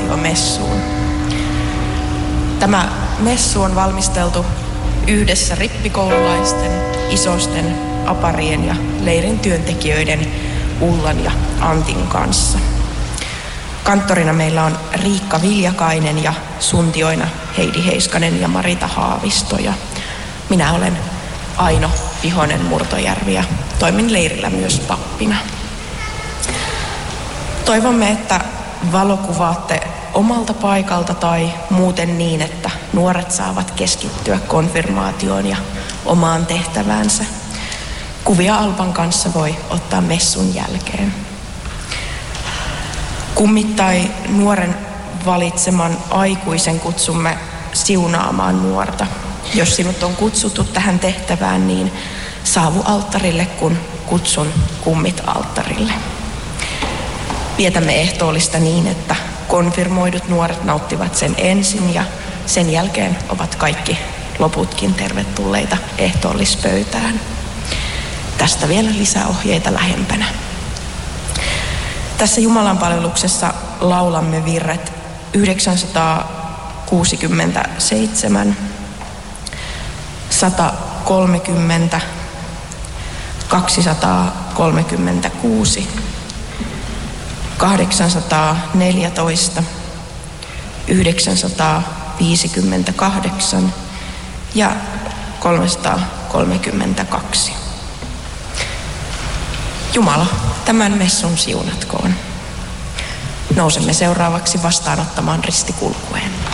messuun. Tämä messu on valmisteltu yhdessä rippikoululaisten, isosten, aparien ja leirin työntekijöiden Ullan ja Antin kanssa. Kanttorina meillä on Riikka Viljakainen ja suntioina Heidi Heiskanen ja Marita Haavisto. Ja minä olen Aino Pihonen Murtojärvi ja toimin leirillä myös pappina. Toivomme, että valokuvaatte omalta paikalta tai muuten niin, että nuoret saavat keskittyä konfirmaatioon ja omaan tehtäväänsä. Kuvia Alpan kanssa voi ottaa messun jälkeen. Kummit tai nuoren valitseman aikuisen kutsumme siunaamaan nuorta. Jos sinut on kutsuttu tähän tehtävään, niin saavu alttarille, kun kutsun kummit alttarille. Vietämme ehtoollista niin, että konfirmoidut nuoret nauttivat sen ensin ja sen jälkeen ovat kaikki loputkin tervetulleita ehtoollispöytään. Tästä vielä lisäohjeita lähempänä. Tässä Jumalanpalveluksessa laulamme virret 967, 130, 236, 814, 958 ja 332. Jumala, tämän messun siunatkoon. Nousemme seuraavaksi vastaanottamaan ristikulkueen.